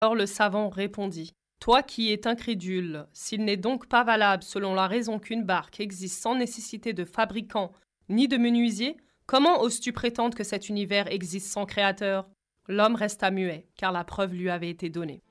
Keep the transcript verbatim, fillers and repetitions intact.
Alors le savant répondit: Toi qui es incrédule, s'il n'est donc pas valable selon la raison qu'une barque existe sans nécessité de fabricant ni de menuisier, comment oses-tu prétendre que cet univers existe sans créateur? L'homme resta muet, car la preuve lui avait été donnée.